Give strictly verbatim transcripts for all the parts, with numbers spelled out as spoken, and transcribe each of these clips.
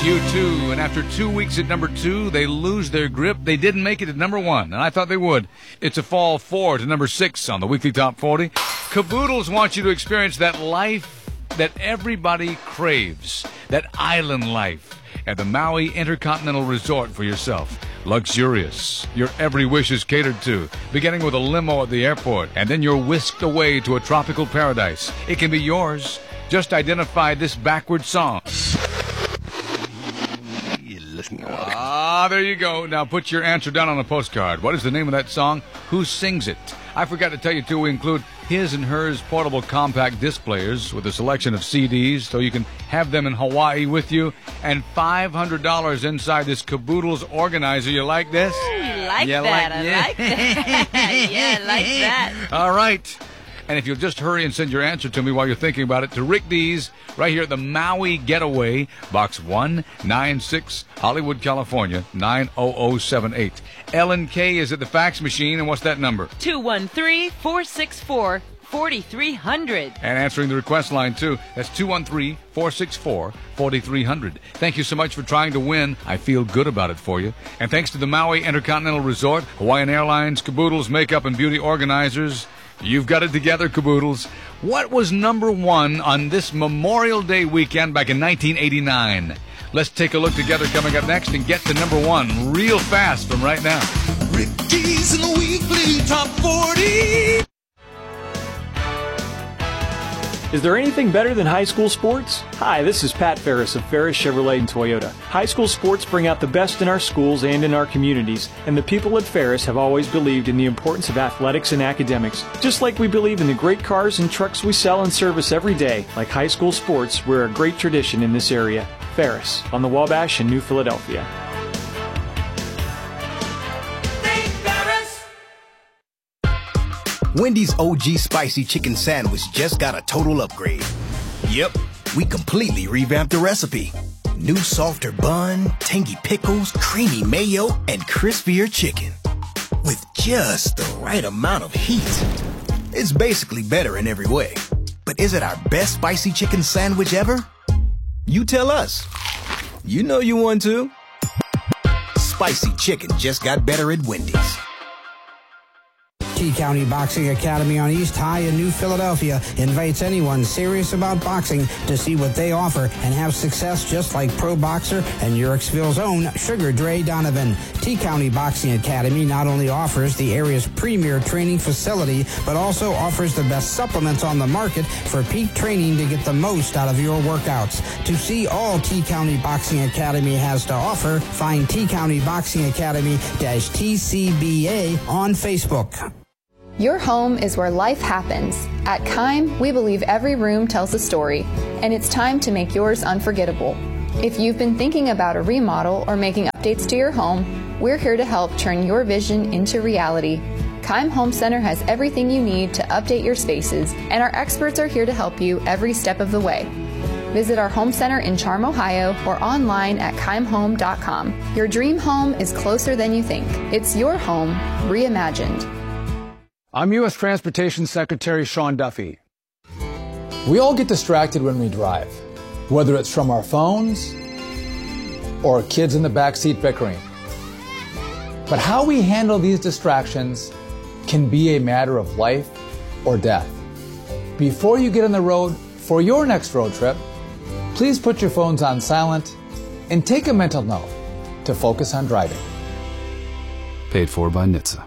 U two, and after two weeks at number two, they lose their grip. They didn't make it at number one, and I thought they would. It's a fall four to number six on the Weekly Top forty. Caboodles wants you to experience that life that everybody craves, that island life at the Maui Intercontinental Resort for yourself. Luxurious. Your every wish is catered to, beginning with a limo at the airport, and then you're whisked away to a tropical paradise. It can be yours. Just identify this backward song. Ah, there you go. Now put your answer down on a postcard. What is the name of that song? Who sings it? I forgot to tell you, too, we include his and hers portable compact disc players with a selection of C Ds so you can have them in Hawaii with you, and five hundred dollars inside this Caboodles organizer. You like this? Ooh, you like you that. Like, I yeah. like that. Yeah, I like that. All right. And if you'll just hurry and send your answer to me while you're thinking about it, to Rick Dees, right here at the Maui Getaway, Box one ninety-six, Hollywood, California, nine oh oh seven eight. Ellen K is at the fax machine, and what's that number? two one three, four six four, four three zero zero. And answering the request line, too. That's two one three, four six four, four three zero zero. Thank you so much for trying to win. I feel good about it for you. And thanks to the Maui Intercontinental Resort, Hawaiian Airlines, Caboodles Makeup and Beauty Organizers, you've got it together, Caboodles. What was number one on this Memorial Day weekend back in nineteen eighty-nine? Let's take a look together coming up next and get to number one real fast from right now. Rick Dees in the Weekly Top forty. Is there anything better than high school sports? Hi, this is Pat Ferris of Ferris Chevrolet and Toyota. High school sports bring out the best in our schools and in our communities, and the people at Ferris have always believed in the importance of athletics and academics. Just like we believe in the great cars and trucks we sell and service every day, like high school sports, we're a great tradition in this area. Ferris, on the Wabash in New Philadelphia. Wendy's O G Spicy Chicken Sandwich just got a total upgrade. Yep, we completely revamped the recipe. New softer bun, tangy pickles, creamy mayo, and crispier chicken. With just the right amount of heat. It's basically better in every way. But is it our best spicy chicken sandwich ever? You tell us. You know you want to. Spicy chicken just got better at Wendy's. T-County Boxing Academy on East High in New Philadelphia invites anyone serious about boxing to see what they offer and have success just like pro boxer and Yurexville's own Sugar Dre Donovan. T-County Boxing Academy not only offers the area's premier training facility, but also offers the best supplements on the market for peak training to get the most out of your workouts. To see all T-County Boxing Academy has to offer, find T-County Boxing Academy T C B A on Facebook. Your home is where life happens. At Keim, we believe every room tells a story, and it's time to make yours unforgettable. If you've been thinking about a remodel or making updates to your home, we're here to help turn your vision into reality. Keim Home Center has everything you need to update your spaces, and our experts are here to help you every step of the way. Visit our home center in Charm, Ohio, or online at keim home dot com. Your dream home is closer than you think. It's your home reimagined. I'm U S Transportation Secretary Sean Duffy. We all get distracted when we drive, whether it's from our phones or kids in the backseat bickering. But how we handle these distractions can be a matter of life or death. Before you get on the road for your next road trip, please put your phones on silent and take a mental note to focus on driving. Paid for by N H T S A.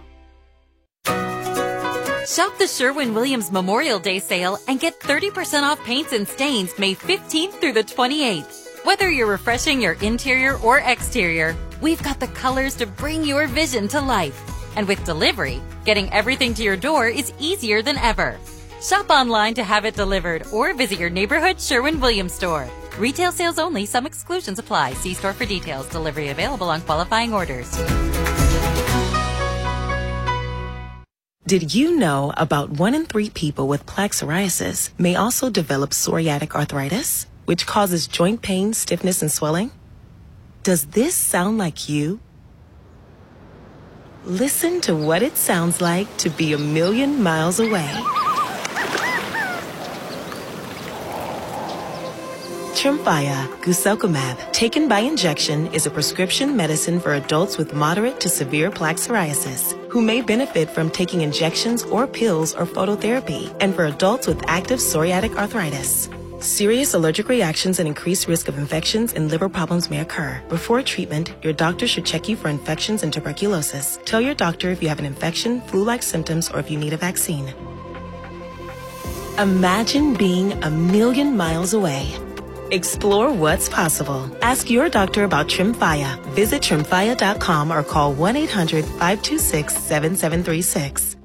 Shop the Sherwin-Williams Memorial Day sale and get thirty percent off paints and stains May fifteenth through the twenty-eighth. Whether you're refreshing your interior or exterior, we've got the colors to bring your vision to life. And with delivery, getting everything to your door is easier than ever. Shop online to have it delivered or visit your neighborhood Sherwin-Williams store. Retail sales only. Some exclusions apply. See store for details. Delivery available on qualifying orders. Did you know about one in three people with plaque psoriasis may also develop psoriatic arthritis, which causes joint pain, stiffness, and swelling? Does this sound like you? Listen to what it sounds like to be a million miles away. Tremfya, guselkumab, taken by injection, is a prescription medicine for adults with moderate to severe plaque psoriasis who may benefit from taking injections or pills or phototherapy, and for adults with active psoriatic arthritis. Serious allergic reactions and increased risk of infections and liver problems may occur. Before treatment, your doctor should check you for infections and tuberculosis. Tell your doctor if you have an infection, flu-like symptoms, or if you need a vaccine. Imagine being a million miles away. Explore what's possible. Ask your doctor about Tremfya. Visit tremfya dot com or call one eight hundred, five two six, seven seven three six.